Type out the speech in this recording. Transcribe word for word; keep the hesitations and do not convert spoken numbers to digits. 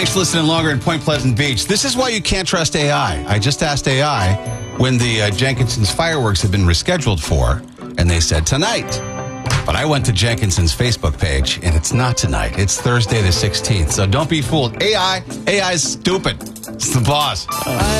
Thanks for listening longer in Point Pleasant Beach. This is why you can't trust A I. I just asked A I when the uh, Jenkinson's fireworks have been rescheduled for, and they said tonight. But I went to Jenkinson's Facebook page, and it's not tonight. It's Thursday the sixteenth. So don't be fooled. A I, A I's stupid. It's the boss.